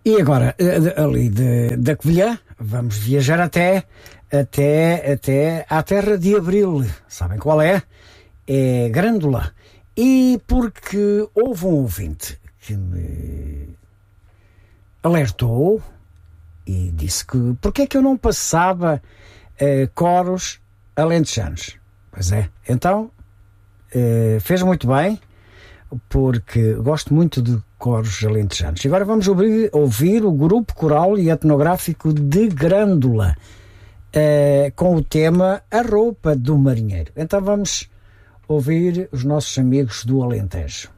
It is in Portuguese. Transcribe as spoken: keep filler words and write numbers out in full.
E agora, ali de, da Covilhã, vamos viajar até, até, até à terra de Abril. Sabem qual é? É Grândola. E porque houve um ouvinte que me alertou e disse que porque é que eu não passava uh, coros alentejanos. Pois é, então uh, fez muito bem, porque gosto muito de coros alentejanos. E agora vamos ouvir, ouvir o grupo coral e etnográfico de Grândola, uh, com o tema A Roupa do Marinheiro. Então vamos ouvir os nossos amigos do Alentejo.